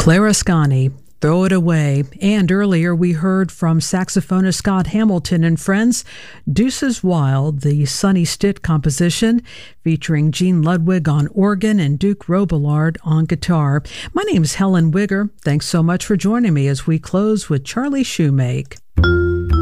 Clara Ascani, Throw It Away. And earlier we heard from saxophonist Scott Hamilton and friends, Deuces Wild, the Sonny Stitt composition featuring Gene Ludwig on organ and Duke Robillard on guitar. My name is Helen Wigger. Thanks so much for joining me as we close with Charlie Shoemake.